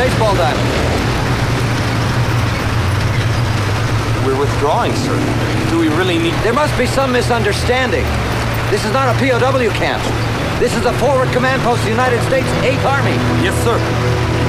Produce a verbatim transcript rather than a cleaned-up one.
baseball diamond. We're withdrawing, sir. Do we really need... There must be some misunderstanding. This is not a P O W camp. This is a forward command post of the United States eighth Army. Yes, sir.